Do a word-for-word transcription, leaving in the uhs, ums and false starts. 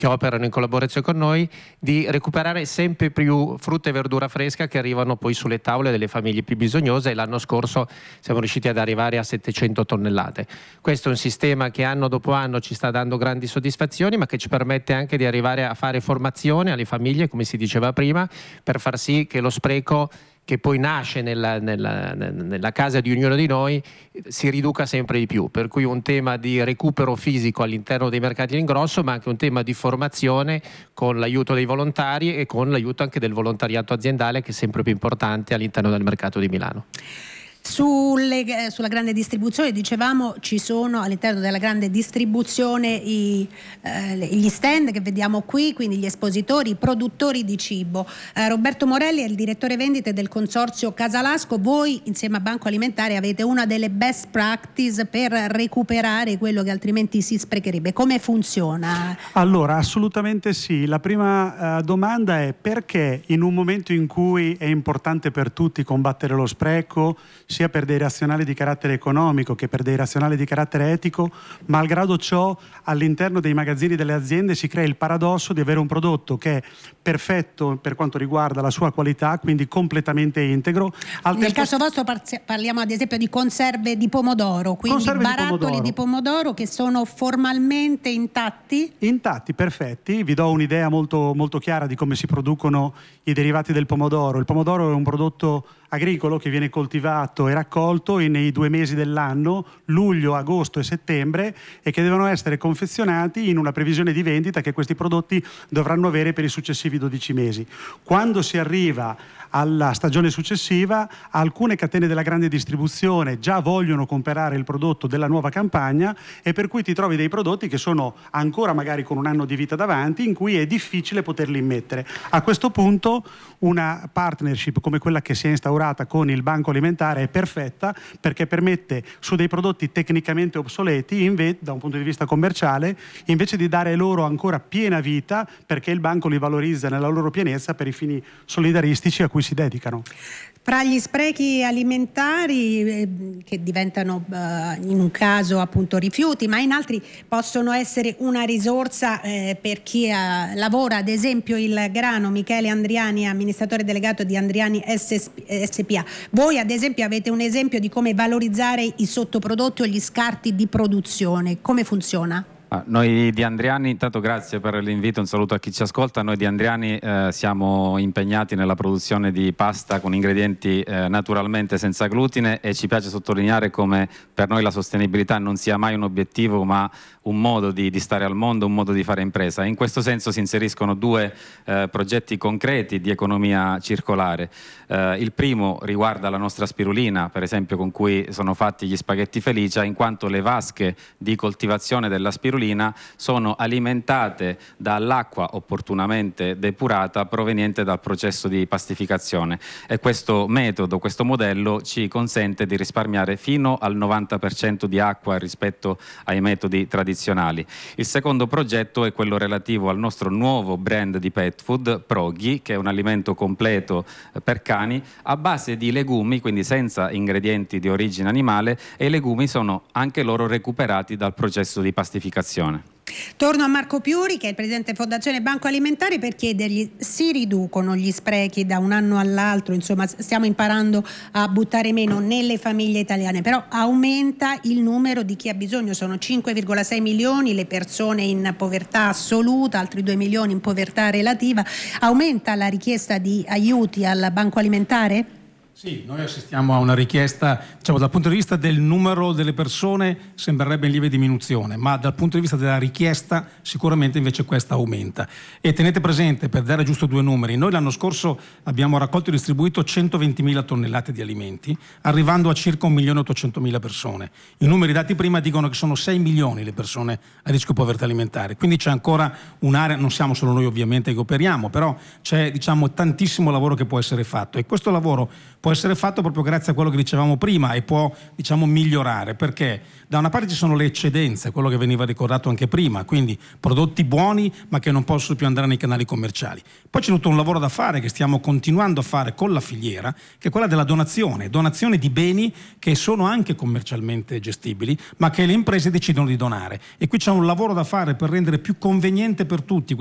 che operano in collaborazione con noi, di recuperare sempre più frutta e verdura fresca che arrivano poi sulle tavole delle famiglie più bisognose, e l'anno scorso siamo riusciti ad arrivare a settecento tonnellate. Questo è un sistema che anno dopo anno ci sta dando grandi soddisfazioni, ma che ci permette anche di arrivare a fare formazione alle famiglie, come si diceva prima, per far sì che lo spreco che poi nasce nella, nella, nella casa di ognuno di noi si riduca sempre di più, per cui un tema di recupero fisico all'interno dei mercati d'ingrosso, ma anche un tema di formazione con l'aiuto dei volontari e con l'aiuto anche del volontariato aziendale, che è sempre più importante all'interno del mercato di Milano. Sulle, sulla grande distribuzione, dicevamo, ci sono all'interno della grande distribuzione i, eh, gli stand che vediamo qui, quindi gli espositori, i produttori di cibo. Eh, Roberto Morelli è il direttore vendite del consorzio Casalasco. Voi insieme a Banco Alimentare avete una delle best practice per recuperare quello che altrimenti si sprecherebbe. Come funziona? Allora, assolutamente sì. La prima eh, domanda è: perché in un momento in cui è importante per tutti combattere lo spreco, sia per dei razionali di carattere economico che per dei razionali di carattere etico, malgrado ciò all'interno dei magazzini delle aziende si crea il paradosso di avere un prodotto che è perfetto per quanto riguarda la sua qualità, quindi completamente integro. Al Nel tempo... caso vostro parliamo ad esempio di conserve di pomodoro, quindi conserve barattoli di pomodoro. di pomodoro che sono formalmente intatti? Intatti, perfetti. Vi do un'idea molto, molto chiara di come si producono i derivati del pomodoro. Il pomodoro è un prodotto agricolo che viene coltivato e raccolto nei due mesi dell'anno, luglio, agosto e settembre, e che devono essere confezionati in una previsione di vendita che questi prodotti dovranno avere per i successivi dodici mesi. Quando si arriva alla stagione successiva, alcune catene della grande distribuzione già vogliono comprare il prodotto della nuova campagna, e per cui ti trovi dei prodotti che sono ancora magari con un anno di vita davanti, in cui è difficile poterli immettere. A questo punto una partnership come quella che si è instaurata con il Banco Alimentare è perfetta, perché permette su dei prodotti tecnicamente obsoleti, inve- da un punto di vista commerciale, invece di dare loro ancora piena vita, perché il banco li valorizza nella loro pienezza per i fini solidaristici a cui si dedicano. Fra gli sprechi alimentari eh, che diventano eh, in un caso appunto rifiuti, ma in altri possono essere una risorsa eh, per chi eh, lavora, ad esempio il grano. Michele Andriani, amministratore delegato di Andriani S P A. Voi ad esempio avete un esempio di come valorizzare i sottoprodotti o gli scarti di produzione. Come funziona? Ah, noi di Andriani, intanto grazie per l'invito, un saluto a chi ci ascolta. Noi di Andriani eh, siamo impegnati nella produzione di pasta con ingredienti eh, naturalmente senza glutine, e ci piace sottolineare come per noi la sostenibilità non sia mai un obiettivo, ma un modo di, di stare al mondo, un modo di fare impresa. In questo senso si inseriscono due eh, progetti concreti di economia circolare. Eh, il primo riguarda la nostra spirulina, per esempio, con cui sono fatti gli spaghetti Felicia, in quanto le vasche di coltivazione della spirulina sono alimentate dall'acqua opportunamente depurata proveniente dal processo di pastificazione, e questo metodo, questo modello ci consente di risparmiare fino al novanta per cento di acqua rispetto ai metodi tradizionali. Il secondo progetto è quello relativo al nostro nuovo brand di pet food, Proghi, che è un alimento completo per cani a base di legumi, quindi senza ingredienti di origine animale, e i legumi sono anche loro recuperati dal processo di pastificazione. Torno a Marco Piuri, che è il presidente Fondazione Banco Alimentare, per chiedergli: si riducono gli sprechi da un anno all'altro? Insomma, stiamo imparando a buttare meno nelle famiglie italiane, però aumenta il numero di chi ha bisogno. Sono cinque virgola sei milioni le persone in povertà assoluta, altri due milioni in povertà relativa. Aumenta la richiesta di aiuti al Banco Alimentare? Sì, noi assistiamo a una richiesta, diciamo, dal punto di vista del numero delle persone sembrerebbe in lieve diminuzione, ma dal punto di vista della richiesta sicuramente invece questa aumenta. E tenete presente, per dare giusto due numeri, noi l'anno scorso abbiamo raccolto e distribuito centoventimila tonnellate di alimenti, arrivando a circa un milione e ottocentomila persone. I numeri dati prima dicono che sono sei milioni le persone a rischio povertà alimentare, quindi c'è ancora un'area, non siamo solo noi ovviamente che operiamo, però c'è, diciamo, tantissimo lavoro che può essere fatto, e questo lavoro può può essere fatto proprio grazie a quello che dicevamo prima e può, diciamo, migliorare, perché da una parte ci sono le eccedenze, quello che veniva ricordato anche prima, quindi prodotti buoni ma che non possono più andare nei canali commerciali. Poi c'è tutto un lavoro da fare che stiamo continuando a fare con la filiera, che è quella della donazione, donazione di beni che sono anche commercialmente gestibili ma che le imprese decidono di donare, e qui c'è un lavoro da fare per rendere più conveniente per tutti